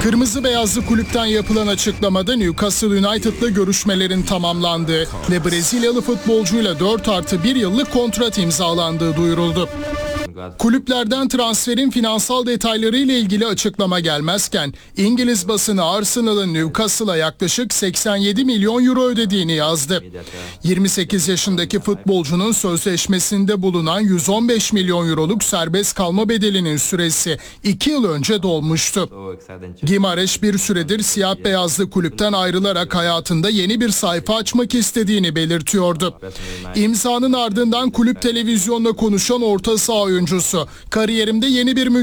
Kırmızı beyazlı kulüpten yapılan açıklamada Newcastle United'la görüşmelerin tamamlandığı ve Brezilyalı futbolcuyla 4+1 yıllık kontrat imzalandığı duyuruldu. Kulüplerden transferin finansal detayları ile ilgili açıklama gelmezken İngiliz basını Arsenal'ın Newcastle'a yaklaşık 87 milyon euro ödediğini yazdı. 28 yaşındaki futbolcunun sözleşmesinde bulunan 115 milyon euroluk serbest kalma bedelinin süresi 2 yıl önce dolmuştu. Guimaraes bir süredir siyah beyazlı kulüpten ayrılarak hayatında yeni bir sayfa açmak istediğini belirtiyordu. İmzanın ardından kulüp televizyonla konuşan orta saha oyuncusu, "Kariyerimde yeni bir